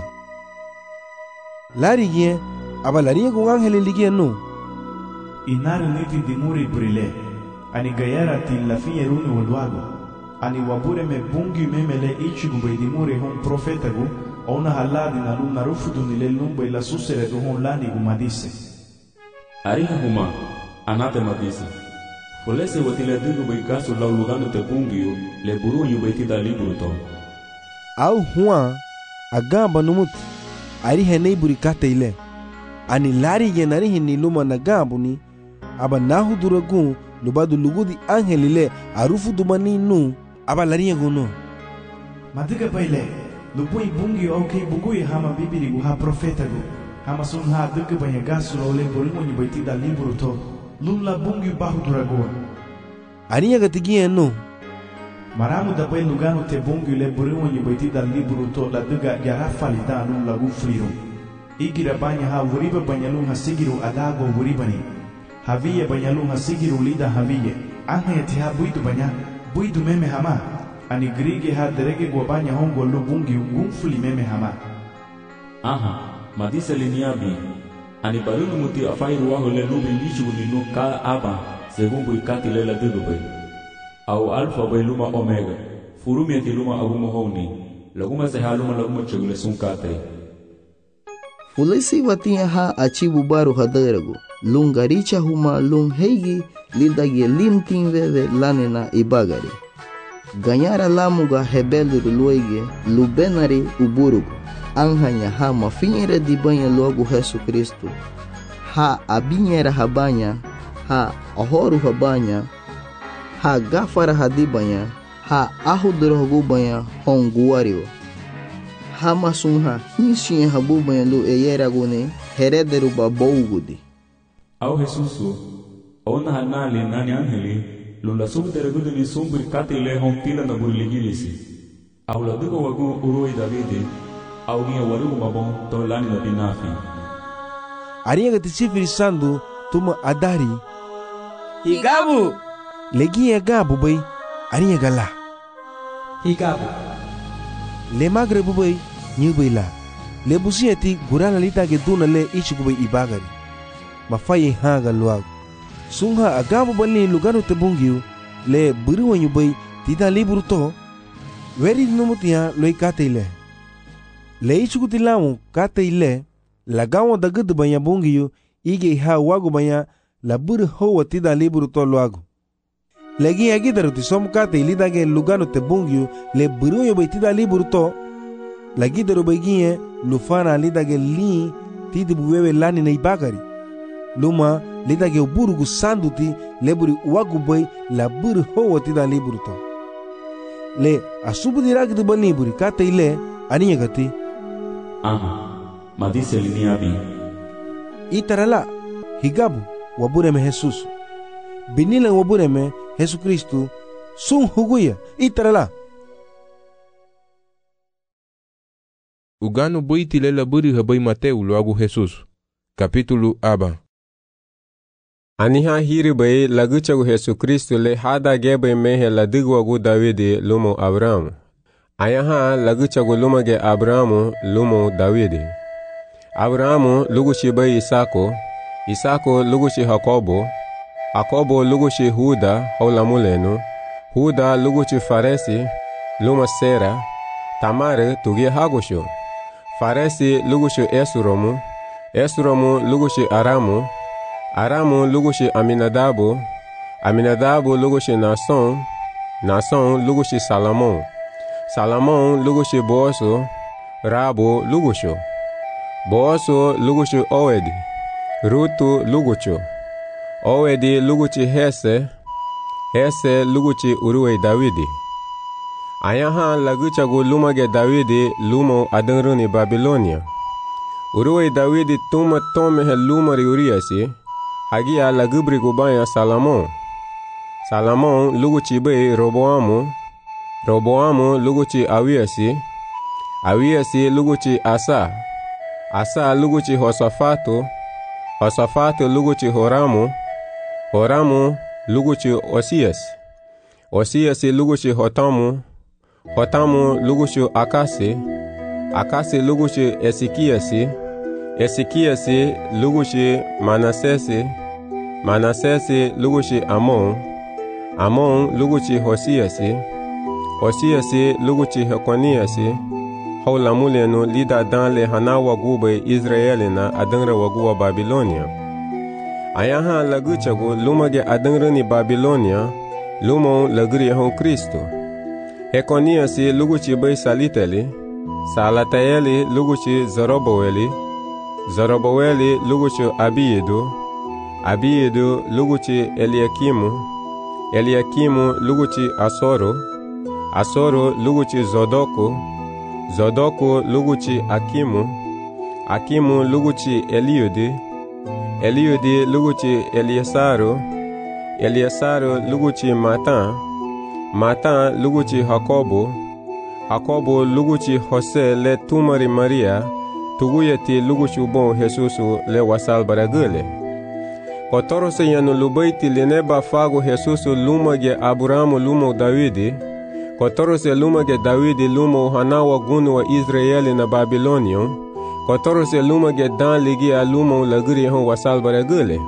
lari gie aba lari gu angele ligia no inaru niti dimuri brile ani gayara ti la fine runi walwago ani wabure me bungi memele ichi gu bay dimuri hon profeta gu ona haladi na luna rufudu nile lumba ila susere gu hon lani gu madise ariha huma anate madise Polese watile digu bay kaso lau lugano te bungiyo le buru yu bay tida liburu to au huwa agamba numut ari henei buri kata ile ani lari yenari hini luma na gambu ni aba nahu duragun lubadu lugudi angelile arufu dumani nu aba lari yeguno madiga baile lubui bungi okay bugui hama bibiri gu ha profeta gu hama sun ha diga banya gasu lo le buru yu bay tida liburu to lula bungi bahu duragun ani yaga tigie no maramu da bay lugano te bungi le buru yu bay tida liburu to la diga garafali da lula gu fliru igira banya ha wuriba banyalun ha sigiru adago wuribani haviye banyalun ha sigiru lida haviye anga yati ha buidu meme hama ani grige ha derege go banya hongo lu bungi gumfuli meme hama aha madisa liniabi ani barunu muti afairu waho le nubi lichu ninu ka aba según buikati lela didu bay au alfa bay luma omega furumi ati luma aguma honi laguma sehaluma laguma chugule sunkate Fulesi watia ha achibu baru hadaragu lungaricha huma lung heigi lidagi limtin veve lanena ibagari ganyara lamuga hebeluru luege lubenari uburugu anhanya ha mafinhere di banha logo Jesu Cristo ha abinhera habanya ha ahoru habanya ha gafara hadibanya ha ahudrogu banha honguario Hamasunha, Nishin Habubanya Lu Eyeragune, Herederuba Bougudi. au Jesuso, ona hanali nani angeli, lula subtere gudu ni sumbri katile hontila na burligilisi. Au la dugo wagu uroi Davide, au nia warugu mabon to lani na binafi. Arinha gatisifiri sandu tuma adari. Higabu. Legi ya gabu bay, arinha gala. Higabu. Le magre bubay, nyubay la. Le busieti gurala lita ke duna le ichikubay ibagari. Mafaye hanga luag. Sungha agabu bali lugano te bungiu, le buriwa nyubay tida liburu to, veri numutia loi kate ile. Le ichikutilamu kate ile, lagawa dagud banya bungiu, ige ha wagu banya la buru hoa tida liburu to luagu. Legi agidaru ti som kate ilidage lugano te bungiu, le buriwa nyubay tida liburu to, lagidaru bagiye lufana lidage li tidi buwewe lani na ibagari. Luma lidage uburugu sanduti leburi wagu bay la buru hoa tida liburu to. Le asubu diragdu baniburi kate ile aniya gati. Madise lini abi. Itarala higabu wabureme Jesus. Binila wabureme Yesu Kristu sun huguya itarala. Ugano boiti lela buri habai Mateu loagu Jesus. Capítulo aba. Aniha hiri bai laguchagu Yesu Kristu le hada gebe mehe ladigwagu Davide lumo Abrahamu. Ayaha laguchagu lumage Abrahamu lumo Davide. Abrahamu lugushi bai Isako, Isako lugushi Jakobo, Jakobo lugushi Huda haulamulenu, Huda lugushi Faresi, luma Sera, Tamare tugie Hagosho. Faresi lugushi Esromu, Esromu lugushi Aramu, Aramu lugushi Aminadabu, Aminadabu lugushi Nason, Nason lugushi Salomon, Salomon lugushi Boaso, Rabo lugusho, Boaso lugushi Owedi, Rutu lugucho, Owedi lugushi Hese, Hese lugushi Uruwe Davidi. Ayaha laguchagu lumage Davidi lumo adanruni Babilonia. Uruwe Davidi tuma tomehe lumari Uriasi, hagia lagubri gubaya Salomon. Salomon luguchi be Roboamu, Roboamu luguchi Awiasi, Awiasi luguchi Asa, Asa luguchi Hosafatu, Hosafatu luguchi Horamu, Horamu luguchi Osias, Osias luguchi Hotamu, Hotamu luguchi Akasi, Akasi luguchi Esikiasi, Esikiasi luguchi Manasesi, Manasesi luguchi Amon, Amon luguchi Hosiasi, Hosiasi luguchi Hekoniasi, haulamulenu lida danle hanawa gube Israelina adangra waguwa Babilonia. Ayaha laguchagu lumage adangrani Babilonia, lumo lagri hon Kristo. Hekoniasi luguchi bay Saliteli, Salataeli luguchi Zorobaweli, Zorobaweli luguchi Abiedu, Abiedu luguchi Eliakimu, Eliakimu luguchi Asoro, Asoro luguchi Zodoko, Zodoko luguchi Akimu, Akimu luguchi Eliudi, Eliudi luguchi Eliesaru, Eliesaru luguchi Matan, Matan luguchi Jakobo, Jakobo luguchi Jose le tumari Maria, tuguyeti luguchi bon Jesusu le wasal baragule. Kotorose yanu lubaiti lineba fago Jesusu lumage Abrahamu lumo Davidi, Kotorose lumage Davidi lumo hanawa gunu wa Israeli na Babilonion, Kotorose lumage dan ligi a lumo lagri hon wasal baragule.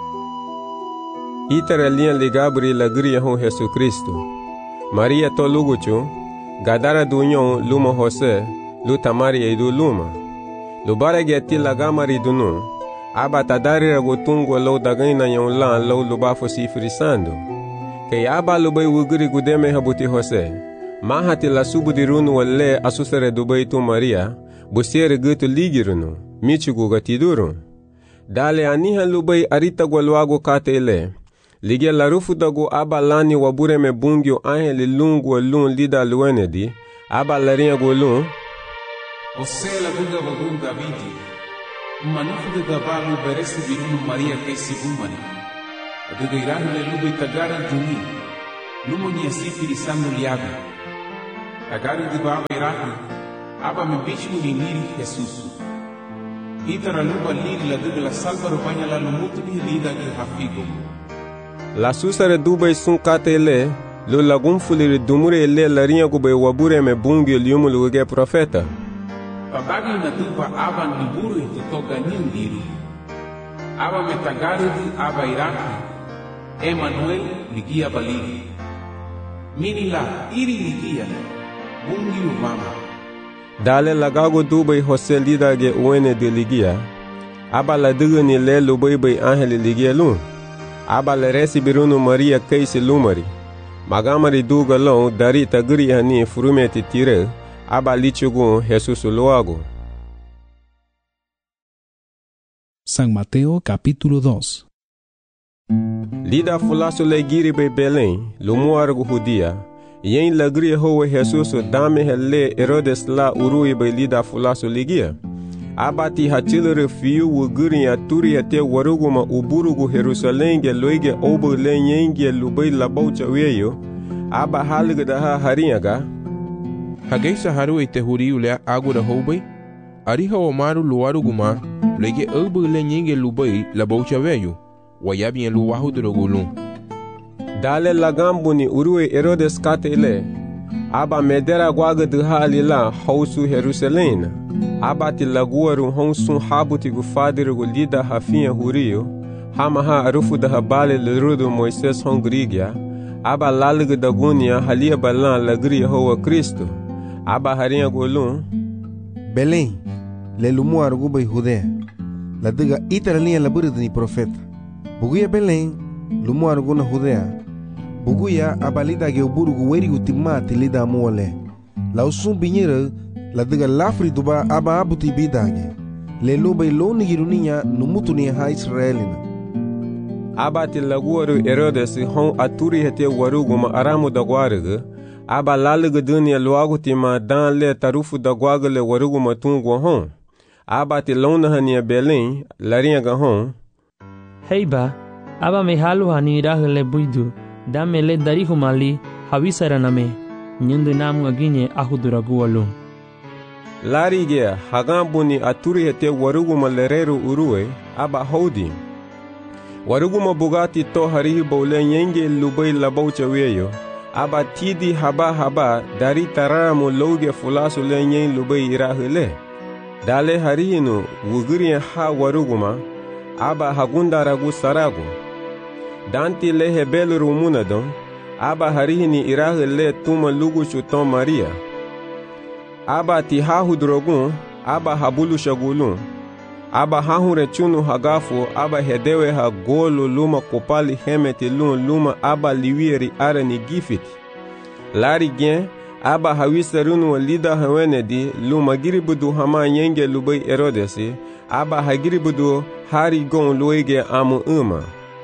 Itare lian ligabri lagri hon Jesu Kristo. Maria to luguchu, gadara dunyon lumo Jose, lutamari eidu luma. Lubarege ti lagamari dunu, aba tadari ragotungo lo dagaina yon lan lo lubafo sifrisando. Kay aba lubay wuguri gudeme habuti Jose, mahati la subu dirunu wale asusere dubay tu Maria, busiere gutu ligirunu, michugu gatidurun. Dale aniha lubay arita gwalwago kate ile, lige la rufu dago aba lani wabure me bungyo aheli lungu lun lida luenedi, aba laria golun, Ose la guga wagun Davidi, Manufu de gabalu beresi birunu Maria que sibumani. De gairahu le lube tagara juni. Lumo ni asifiri sandu liabi. Tagaru de baba irahu. Aba me bichu ni liri Jesus. Itara luba liri la de la salva rupanya la lumutu ni lida ki hafigo. La susare dubai sun katele, lo lagum fuliri dumure le larinha gube wabure me bungi liumu luge profeta. Pagagi na duba aba niburu itu toga nindiri. Aba metagarudu aba iraki. Emmanuel ligia baligi. Minila iri ligia. Bungi umama. Dale lagago dubai Jose lida ge uene de ligia. Aba la digani le lubai bai angeli ligia lun. Aba le resi birunu Maria keisi lumari. Magamari duga long dari tagri hani furumeti tire. Aba lichugun Jesus loago. San Mateo capítulo 2. Lida fulaso le giri be Belém, lumuargo judia. Yen lagri hoe Jesus dame hele Herodes la urui be lida fulaso ligia. Abati hachilere fiu wuguri ya turi ya te waruguma uburugu Jerusalem ge loige obo le yenge lubai labaucha weyo. Aba halga da ha harinyaga. Hageisa haru ite huriu le agura houbai. Ariha omaru luaru guma. Lege obo le yenge lubai labaucha weyo. Wayabi luwahu drogulun. Dale lagambuni urue Herodes katele. Aba medera guaga de halila hausu Jerusalem. Abati laguaru honsun habuti gu fadire gu lida hafinha hurio. Hamaha arufu da habale lerudo Moises hongrigia. Aba lalige da gunia halia balan lagri hoa Cristo. Aba harinha golun. Belém, le lumu arguba Judea. La diga iteralinha labura ni profeta. Buguya Belém, lumu arguna Judea. Buguya abalida ge uburugu werigu timati lida muole. La usum binyeira la diga lafri duba aba abuti bidage. Le lubai lo nigiruninha numutu ni ha Israelina. Abati laguaru Herodes hon aturi hete waruguma aramu da guarga. Aba lalige dunia luagutima dan le tarufu da guagale waruguma tungu hon. Abati lona hania Belém, larinha hon. Heiba, aba me halu hani rahele buidu. Dame le darihu mali hawisaraname. Nyundu namu aginye ahuduragualu. Larige hagambuni aturi hete waruguma lereru urue. Aba hodi. Waruguma bugati to harihi bole yenge lubai labaucha weyo. Aba tidi haba dari taramu loge fulasu le yen lubai irahile. Dale harihinu wugiri ha waruguma. Aba hagunda ragu saragu. Danti lehe beluru munadon. Aba harihini irahile tuma lugu chuton Maria. Aba ti hahudrogun. Aba habulu shagulun. Aba hahure chunu hagafu. Aba hedewe ha golu luma kopali hemeti luma aba liwieri arani gifiti. Lari gen. Aba hawisarunu lida hawenedi luma giribudu hama yenge lubai Herodesi. Aba hagiribudu hari gon luege amu uma.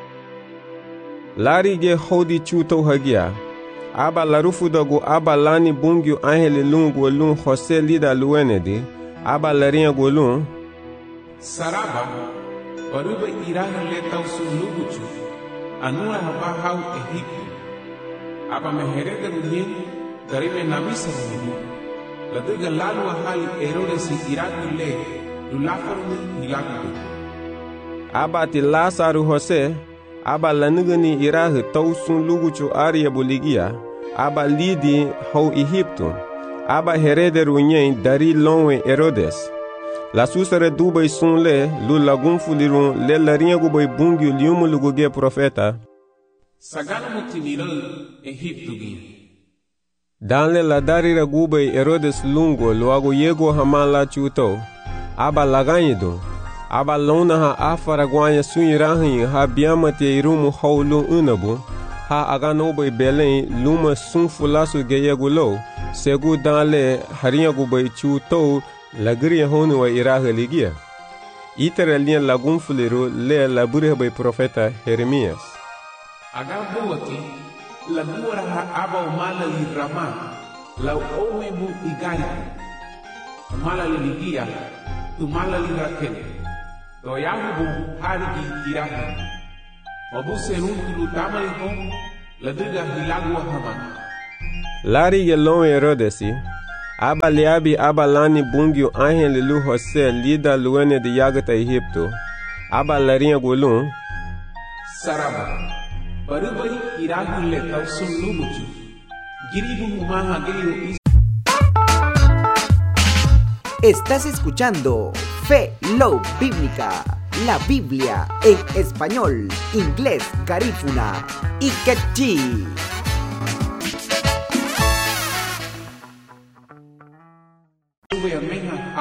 Lari ge hodi chuto hagia. Aba larufu dagu aba lani bungyu angele lungu lun Jose lida luenedi. Aba larinha golun. Saraba, baruba iraha leta usu luguchu. Anua haba hau Egipto. Aba meherega runyen. Darime nabisa runyen. Ladiga lalu ahali Herodes iraki le. Lulafaruni hilaku. Aba ti Lasaru Jose. Aba lanigani irahi tausun luguchu aria boligia. Aba lidi hau Egipto. Aba herede runyen dari lonwe Herodes. La susare dubai sun le lu lagun fulirun le larinha gubai bungi liumu luguge profeta. Sagana mutinira Egipto gi. Danle la darira gubai Herodes lungo luago yego hamala chuto. Aba laganyido. Aba lona ha afara guanya sunirahin ha biamate irumu haulu unabu. Ha aganobai Belém luma sun fulasu geyegulo. Segu danle harinha gubai chuto. Lagria honu wa iraha ligia. Itera linha lagun fuliru le labure by profeta Jeremias. Agambo waki lagura ha aba umala irama la owebu igari umala ligia umala lirakene Toyahu harigi tirahu. Wabu serun tulu tamari hom la diga hilagu haman. Lari yelon Herodesi. Aba liabi aba lani bungio anhen lilu Jose lida luene de yagata Egipto. Aba larinha gulun. Saraba. Barubari iragu le tausun lumuchu. Giribu humaha geyo. Estás escuchando Fe Low Bíblica, la Biblia en español, inglés, garífuna y quechí.